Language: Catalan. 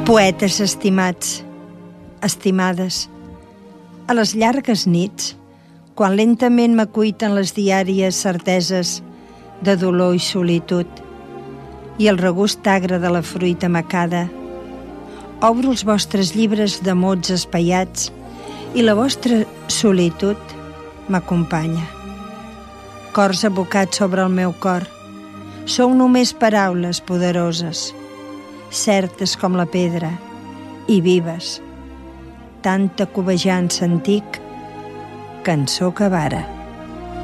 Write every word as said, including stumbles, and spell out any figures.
Poetes estimats, estimades, a les llargues nits, quan lentament m'acuiten les diàries certeses de dolor i solitud i el regust agre de la fruita macada, obro els vostres llibres de mots espaiats i la vostra solitud m'acompanya. Cors abocats sobre el meu cor, sou només paraules poderoses, certes com la pedra i vives, tanta cobejança antic, cançó que vara.